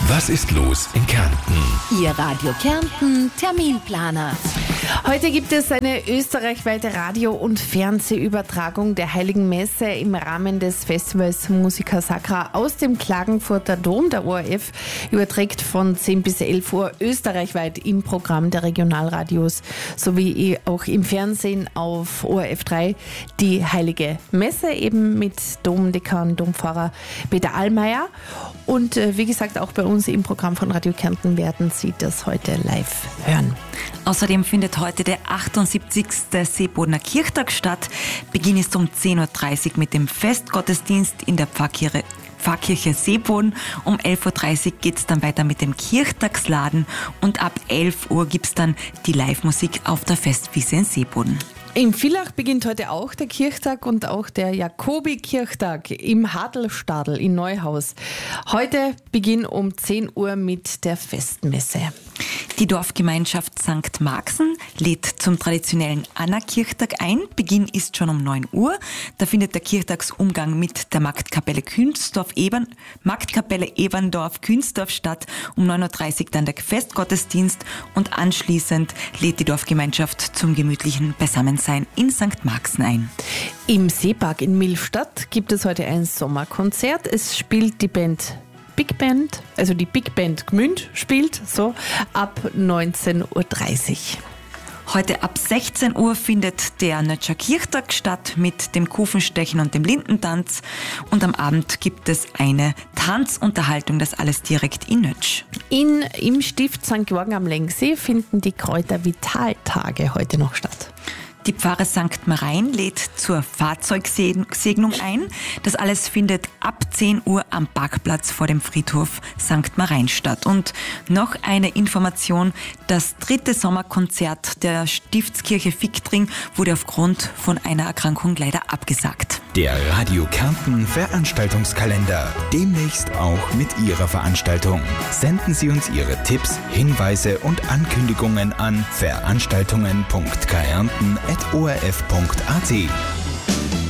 Was ist los in Kärnten? Ihr Radio Kärnten Terminplaner. Heute gibt es eine österreichweite Radio- und Fernsehübertragung der Heiligen Messe im Rahmen des Festivals Musica Sacra aus dem Klagenfurter Dom. Der ORF überträgt von 10 bis 11 Uhr österreichweit im Programm der Regionalradios sowie auch im Fernsehen auf ORF 3 die Heilige Messe, eben mit Domdekan, Dompfarrer Peter Allmeier. Und wie gesagt, auch bei uns im Programm von Radio Kärnten werden Sie das heute live hören. Außerdem findet heute der 78. Seebodener Kirchtag statt. Beginn ist um 10.30 Uhr mit dem Festgottesdienst in der Pfarrkirche Seeboden. Um 11.30 Uhr geht es dann weiter mit dem Kirchtagsladen und ab 11 Uhr gibt es dann die Live-Musik auf der Festwiese in Seeboden. In Villach beginnt heute auch der Kirchtag und auch der Jakobi-Kirchtag im Hadlstadl in Neuhaus. Heute Beginn um 10 Uhr mit der Festmesse. Die Dorfgemeinschaft St. Marxen lädt zum traditionellen Anna-Kirchtag ein. Beginn ist schon um 9 Uhr. Da findet der Kirchtagsumgang mit der Marktkapelle Eberndorf-Künzdorf statt. Um 9.30 Uhr dann der Festgottesdienst und anschließend lädt die Dorfgemeinschaft zum gemütlichen Beisammensein in St. Marxen ein. Im Seepark in Millstatt gibt es heute ein Sommerkonzert. Es spielt die Band Big Band, also die Big Band Gmünd spielt so ab 19.30 Uhr. Heute ab 16 Uhr findet der Nötscher Kirchtag statt mit dem Kufenstechen und dem Lindentanz. Und am Abend gibt es eine Tanzunterhaltung, das alles direkt in Nötsch. Im Stift St. Georgen am Lengsee finden die Kräuter-Vital-Tage heute noch statt. Die Pfarre St. Marein lädt zur Fahrzeugsegnung ein. Das alles findet ab 10 Uhr am Parkplatz vor dem Friedhof St. Marein statt. Und noch eine Information: Das 3. Sommerkonzert der Stiftskirche Viktring wurde aufgrund von einer Erkrankung leider abgesagt. Der Radio Kärnten Veranstaltungskalender. Demnächst auch mit Ihrer Veranstaltung. Senden Sie uns Ihre Tipps, Hinweise und Ankündigungen an veranstaltungen.kärnten@orf.at.